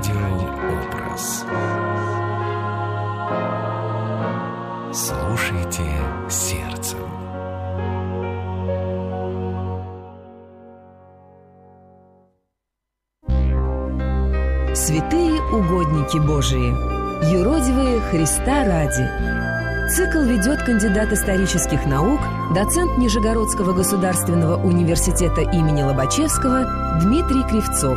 Радиообраз. Слушайте сердцем. Святые угодники Божии, юродивые Христа ради. Цикл ведет кандидат исторических наук, доцент Нижегородского государственного университета имени Лобачевского Дмитрий Кривцов.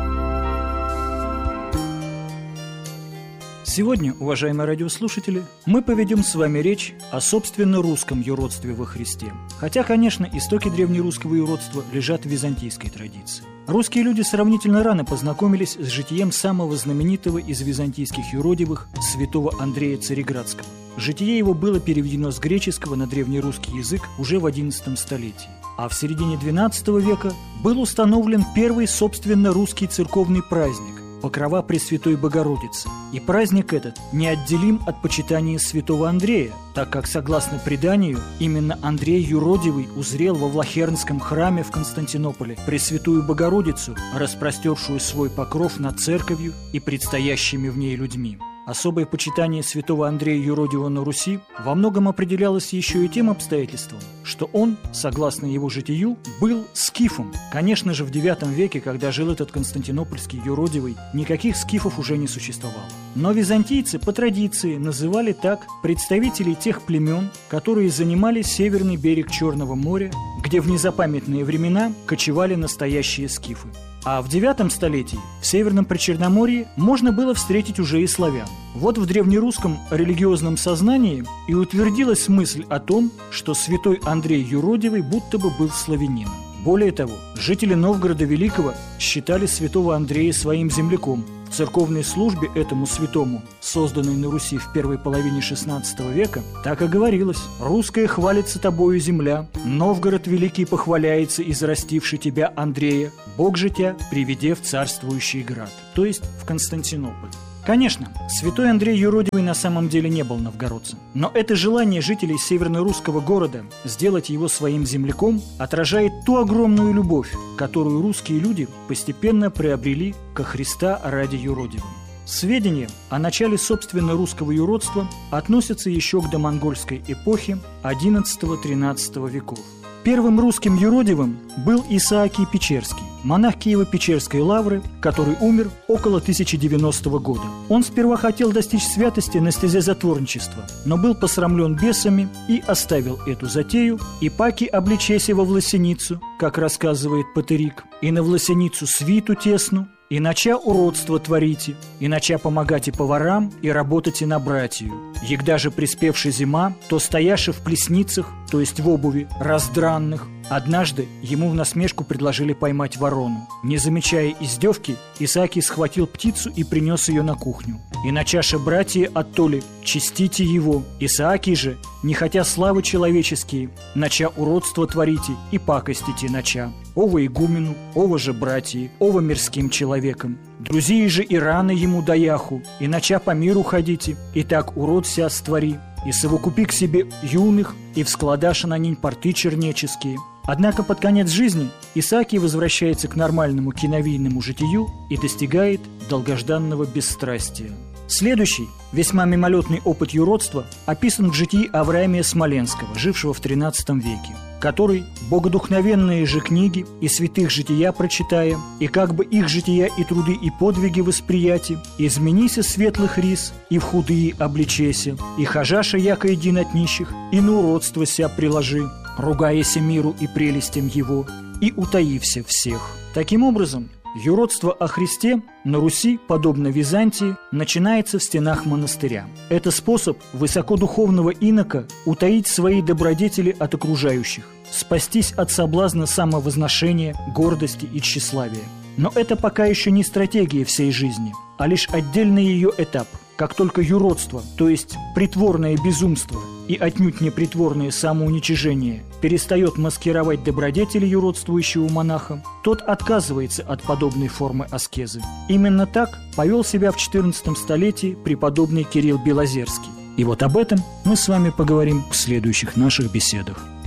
Сегодня, уважаемые радиослушатели, мы поведем с вами речь о собственно русском юродстве во Христе. Хотя, конечно, истоки древнерусского юродства лежат в византийской традиции. Русские люди сравнительно рано познакомились с житием самого знаменитого из византийских юродивых, святого Андрея Цареградского. Житие его было переведено с греческого на древнерусский язык уже в XI столетии. А в середине XII века был установлен первый собственно русский церковный праздник – Покрова Пресвятой Богородицы. И праздник этот неотделим от почитания святого Андрея, так как, согласно преданию, именно Андрей Юродивый узрел во Влахернском храме в Константинополе Пресвятую Богородицу, распростершую свой покров над церковью и предстоящими в ней людьми. Особое почитание святого Андрея Юродивого на Руси во многом определялось еще и тем обстоятельством, что он, согласно его житию, был скифом. Конечно же, в IX веке, когда жил этот константинопольский юродивый, никаких скифов уже не существовало. Но византийцы по традиции называли так представителей тех племен, которые занимали северный берег Черного моря, где в незапамятные времена кочевали настоящие скифы. А в IX столетии в Северном Причерноморье можно было встретить уже и славян. Вот в древнерусском религиозном сознании и утвердилась мысль о том, что святой Андрей Юродивый будто бы был славянином. Более того, жители Новгорода Великого считали святого Андрея своим земляком. В церковной службе этому святому, созданной на Руси в первой половине XVI века, так и говорилось: «Русская хвалится тобою земля, Новгород Великий похваляется, израстивший тебя Андрея, Бог же тебя приведе в царствующий град», то есть в Константинополь. Конечно, святой Андрей Юродивый на самом деле не был новгородцем, но это желание жителей северно-русского города сделать его своим земляком отражает ту огромную любовь, которую русские люди постепенно приобрели ко Христа ради юродивым. Сведения о начале собственно русского юродства относятся еще к домонгольской эпохе XI-XIII веков. Первым русским юродивым был Исаакий Печерский, монах Киево-Печерской лавры, который умер около 1090 года. Он сперва хотел достичь святости на стезе затворничества, но был посрамлен бесами и оставил эту затею, и паки обличеся во власеницу, как рассказывает Патерик, и на власеницу свиту тесну, и нача уродство творите, и нача помогать и поварам, и работать и на братью. Егда же приспевши зима, то стояши в плесницах, то есть в обуви, раздранных. Однажды ему в насмешку предложили поймать ворону. Не замечая издевки, Исаакий схватил птицу и принес ее на кухню. И начаше братья оттоли, честите его. Исаакий же, не хотя славы человеческие, нача уродство творите и пакостите нача. Ова игумену, ова же братья, ова мирским человеком. Друзья же и раны ему даяху, и нача по миру ходите, и так урод ся створи, и совокупи к себе юных, и вскладаша на нень порты чернеческие. Однако под конец жизни Исаакий возвращается к нормальному киновийному житию и достигает долгожданного бесстрастия. Следующий, весьма мимолетный опыт юродства описан в житии Авраамия Смоленского, жившего в XIII веке, который, богодухновенные же книги и святых жития прочитая, и как бы их жития и труды и подвиги восприяти, изменися светлых рис, и в худые обличеся, и хожаша яко един от нищих, и на уродство ся приложи, ругаяся миру и прелестям его, и утаився всех». Таким образом, юродство о Христе на Руси, подобно Византии, начинается в стенах монастыря. Это способ высокодуховного инока утаить свои добродетели от окружающих, спастись от соблазна самовозношения, гордости и тщеславия. Но это пока еще не стратегия всей жизни, а лишь отдельный ее этап. Как только юродство, то есть притворное безумство и отнюдь не притворное самоуничижение, перестает маскировать добродетели юродствующего монаха, тот отказывается от подобной формы аскезы. Именно так повел себя в XIV столетии преподобный Кирилл Белозерский. И вот об этом мы с вами поговорим в следующих наших беседах.